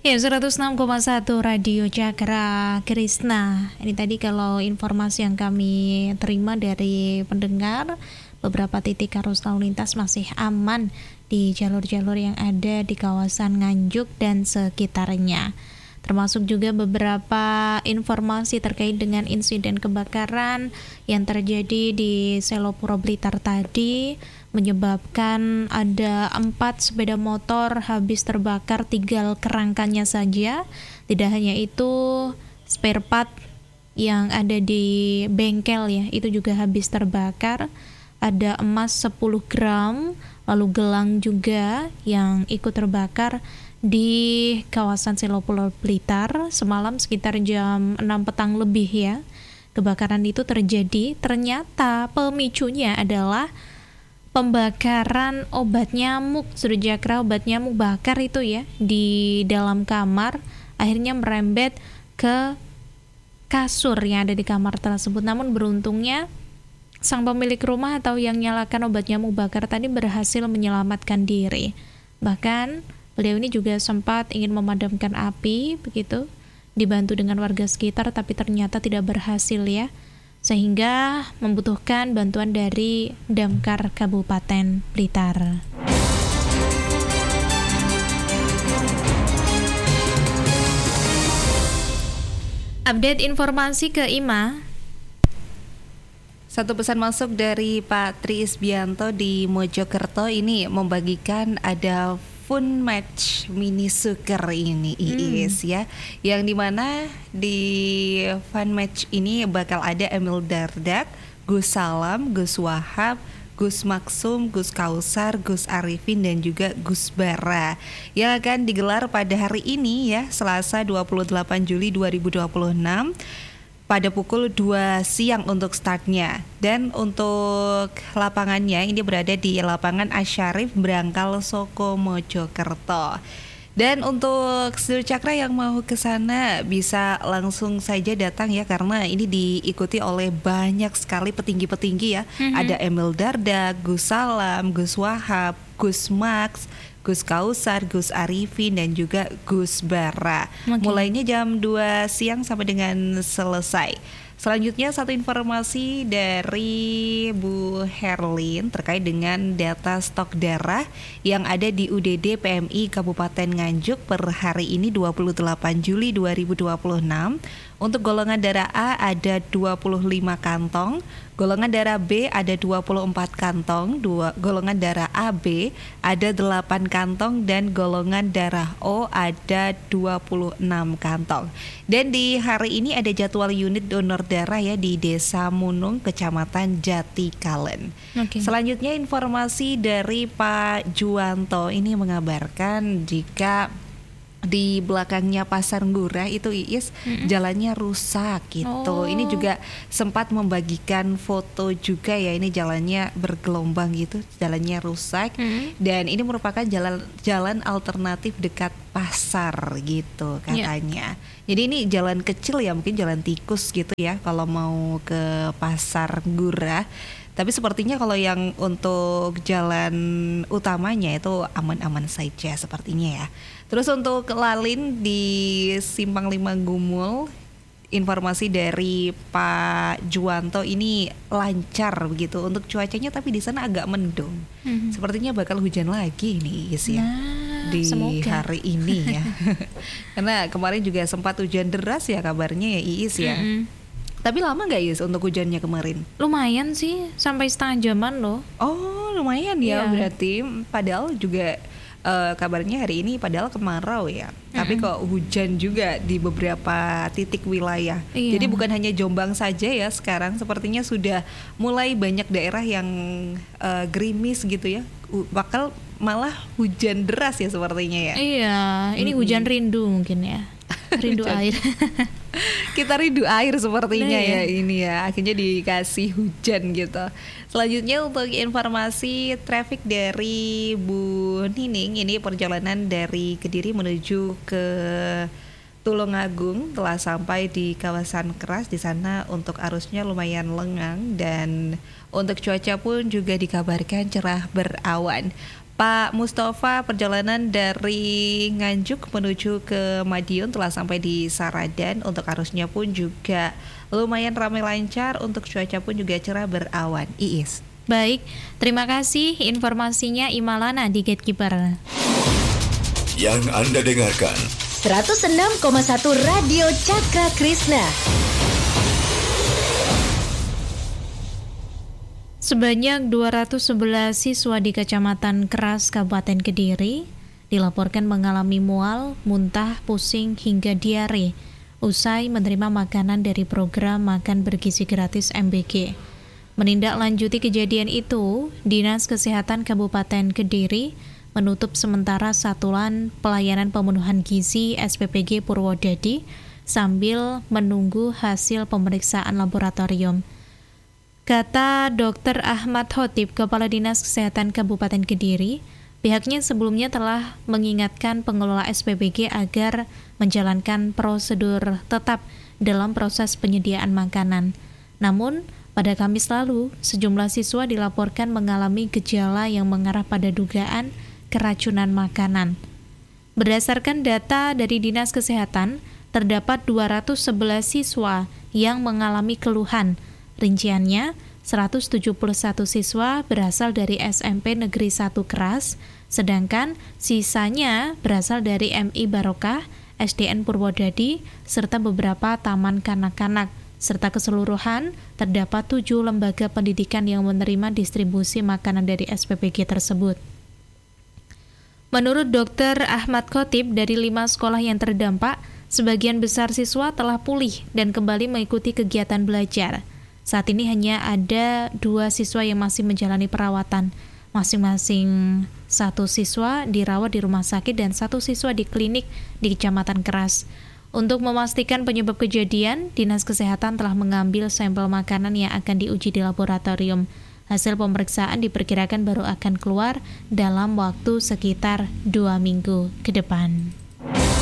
Ya, 106,1 Radio Cakra Krisna. Ini tadi kalau informasi yang kami terima dari pendengar, beberapa titik arus lalu lintas masih aman di jalur-jalur yang ada di kawasan Nganjuk dan sekitarnya. Termasuk juga beberapa informasi terkait dengan insiden kebakaran yang terjadi di Selopuro Blitar tadi, menyebabkan ada 4 sepeda motor habis terbakar, tinggal kerangkanya saja. Tidak hanya itu, spare part yang ada di bengkel ya, itu juga habis terbakar. Ada emas 10 gram, lalu gelang juga yang ikut terbakar di kawasan Selopuro Blitar semalam sekitar jam 6 petang lebih ya. Kebakaran itu terjadi, ternyata pemicunya adalah pembakaran obat nyamuk, Sudah Jakra, obat nyamuk bakar itu ya di dalam kamar, akhirnya merembet ke kasur yang ada di kamar tersebut. Namun beruntungnya sang pemilik rumah atau yang nyalakan obat nyamuk bakar tadi berhasil menyelamatkan diri. Bahkan beliau ini juga sempat ingin memadamkan api, begitu, dibantu dengan warga sekitar, tapi ternyata tidak berhasil ya, sehingga membutuhkan bantuan dari Damkar Kabupaten Blitar. Update informasi ke Ima. Satu pesan masuk dari Pak Tri Isbianto di Mojokerto, ini membagikan ada Fun Match Mini Suker ini Iis ya, yang dimana di Fun Match ini bakal ada Emil Dardak, Gus Salam, Gus Wahab, Gus Maksum, Gus Kausar, Gus Arifin dan juga Gus Bara, yang akan digelar pada hari ini ya, Selasa 28 Juli 2026 pada pukul 2 siang untuk startnya. Dan untuk lapangannya ini berada di lapangan Asyarif Brangkal Soko Mojokerto. Dan untuk seluruh Cakra yang mau ke sana bisa langsung saja datang ya, karena ini diikuti oleh banyak sekali petinggi-petinggi ya. Ada Emil Dardak, Gus Salam, Gus Wahab, Gus Max, Gus Kausar, Gus Arifin dan juga Gus Bara. Mulainya jam 2 siang sampai dengan selesai. Selanjutnya satu informasi dari Bu Herlin terkait dengan data stok darah yang ada di UDD PMI Kabupaten Nganjuk per hari ini 28 Juli 2026. Untuk golongan darah A ada 25 kantong, golongan darah B ada 24 kantong, golongan darah AB ada 8 kantong dan golongan darah O ada 26 kantong. Dan di hari ini ada jadwal unit donor darah ya di Desa Munung, Kecamatan Jatikalen. Selanjutnya informasi dari Pak Juwanto ini mengabarkan jika di belakangnya Pasar Ngurah itu Iis jalannya rusak gitu. Ini juga sempat membagikan foto juga ya, ini jalannya bergelombang gitu, jalannya rusak. Dan ini merupakan jalan alternatif dekat pasar gitu katanya. Jadi ini jalan kecil ya, mungkin jalan tikus gitu ya kalau mau ke Pasar Ngurah. Tapi sepertinya kalau yang untuk jalan utamanya itu aman-aman saja sepertinya ya. Terus untuk Lalin di Simpang 5 Gumul, informasi dari Pak Juwanto ini lancar begitu untuk cuacanya, tapi di sana agak mendung. Sepertinya bakal hujan lagi nih Is ya. Di semoga hari ini ya. Karena kemarin juga sempat hujan deras ya kabarnya ya Iis ya. Tapi lama gak Is untuk hujannya kemarin? Lumayan sih, sampai setengah jaman loh. Oh lumayan ya berarti. Padahal juga kabarnya hari ini padahal kemarau ya. Tapi kok hujan juga di beberapa titik wilayah. Jadi bukan hanya Jombang saja ya sekarang, sepertinya sudah mulai banyak daerah yang gerimis gitu ya. Bakal malah hujan deras ya sepertinya ya. Iya, ini hujan rindu mungkin ya. Rindu air. Kita rindu air sepertinya ya ini ya, akhirnya dikasih hujan gitu. Selanjutnya untuk informasi traffic dari Bu Nining, ini perjalanan dari Kediri menuju ke Tulungagung telah sampai di kawasan Keras. Di sana untuk arusnya lumayan lengang dan untuk cuaca pun juga dikabarkan cerah berawan. Pak Mustafa, perjalanan dari Nganjuk menuju ke Madiun telah sampai di Saradan. Untuk arusnya pun juga lumayan ramai lancar, untuk cuaca pun juga cerah berawan. Iis. Baik, terima kasih informasinya Imalana di Gatekeeper. Yang Anda dengarkan 106,1 Radio Cakra Krishna. Sebanyak 211 siswa di Kecamatan Keras, Kabupaten Kediri dilaporkan mengalami mual, muntah, pusing, hingga diare usai menerima makanan dari program Makan Bergizi Gratis MBG. Menindaklanjuti kejadian itu, Dinas Kesehatan Kabupaten Kediri menutup sementara Satuan Pelayanan Pemenuhan Gizi SPPG Purwodadi sambil menunggu hasil pemeriksaan laboratorium. Kata Dr. Ahmad Khotib, Kepala Dinas Kesehatan Kabupaten Kediri, pihaknya sebelumnya telah mengingatkan pengelola SPBG agar menjalankan prosedur tetap dalam proses penyediaan makanan. Namun, pada Kamis lalu, sejumlah siswa dilaporkan mengalami gejala yang mengarah pada dugaan keracunan makanan. Berdasarkan data dari Dinas Kesehatan, terdapat 211 siswa yang mengalami keluhan. Rinciannya, 171 siswa berasal dari SMP Negeri 1 Keras, sedangkan sisanya berasal dari MI Barokah, SDN Purwodadi, serta beberapa taman kanak-kanak, serta keseluruhan terdapat 7 lembaga pendidikan yang menerima distribusi makanan dari SPPG tersebut. Menurut Dr. Ahmad Khotib, dari 5 sekolah yang terdampak, sebagian besar siswa telah pulih dan kembali mengikuti kegiatan belajar. Saat ini hanya ada 2 siswa yang masih menjalani perawatan. Masing-masing 1 siswa dirawat di rumah sakit dan 1 siswa di klinik di Kecamatan Keras. Untuk memastikan penyebab kejadian, Dinas Kesehatan telah mengambil sampel makanan yang akan diuji di laboratorium. Hasil pemeriksaan diperkirakan baru akan keluar dalam waktu sekitar 2 minggu ke depan.